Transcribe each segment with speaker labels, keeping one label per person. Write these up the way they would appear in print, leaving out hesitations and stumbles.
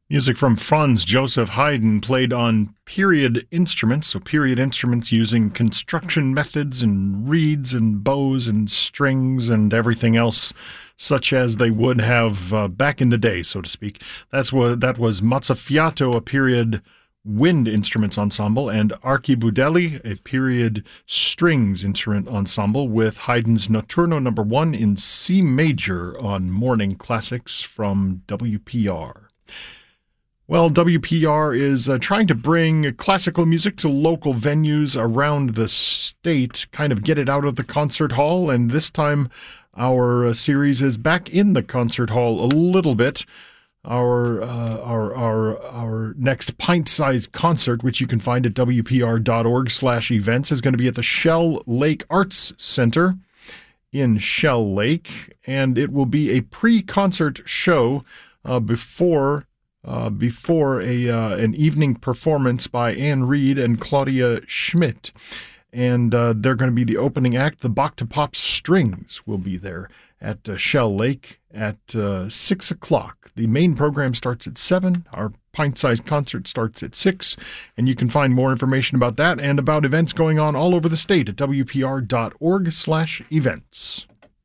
Speaker 1: Music from Franz Joseph Haydn played on period instruments, so period instruments using construction methods and reeds and bows and strings and everything else such as they would have back in the day, so to speak. That was Mazzafiato, a period wind instruments ensemble, and Archibudelli, a period strings instrument ensemble, with Haydn's Notturno No. 1 in C major on Morning Classics from WPR. Well, WPR is trying to bring classical music to local venues around the state, kind of get it out of the concert hall, and this time our series is back in the concert hall a little bit. Our next pint-sized concert, which you can find at wpr.org/events, is going to be at the Shell Lake Arts Center in Shell Lake, and it will be a pre-concert show before an evening performance by Anne Reed and Claudia Schmidt. And they're going to be the opening act. The Bach to Pop Strings will be there at Shell Lake at 6 o'clock. The main program starts at 7. Our pint-sized concert starts at 6. And you can find more information about that and about events going on all over the state at wpr.org/events.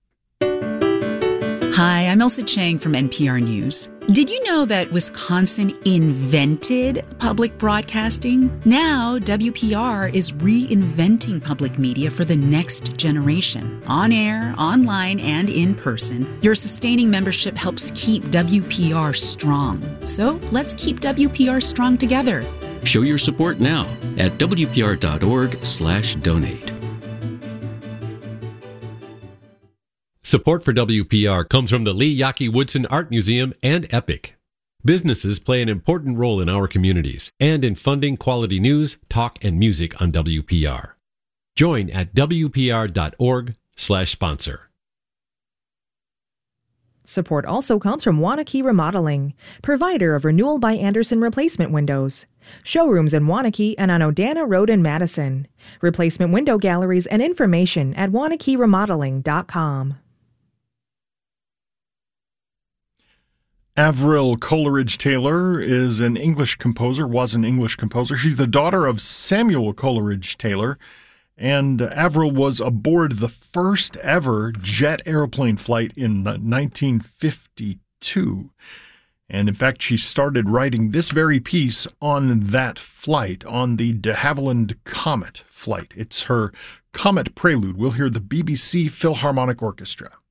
Speaker 2: Hi, I'm Elsa Chang from NPR News. Did you know that Wisconsin invented public broadcasting? Now, WPR is reinventing public media for the next generation. On air, online, and in person, your sustaining membership helps keep WPR strong. So let's keep WPR strong together.
Speaker 3: Show your support now at wpr.org/donate.
Speaker 4: Support for WPR comes from the Lee Yaki Woodson Art Museum and EPIC. Businesses play an important role in our communities and in funding quality news, talk, and music on WPR. Join at wpr.org/sponsor.
Speaker 5: Support also comes from Waunakee Remodeling, provider of Renewal by Andersen replacement windows. Showrooms in Waunakee and on Odana Road in Madison. Replacement window galleries and information at WaunakeeRemodeling.com.
Speaker 1: Avril Coleridge-Taylor is an English composer, was an English composer. She's the daughter of Samuel Coleridge-Taylor, and Avril was aboard the first ever jet airplane flight in 1952. And in fact, she started writing this very piece on that flight, on the de Havilland Comet flight. It's her Comet Prelude. We'll hear the BBC Philharmonic Orchestra.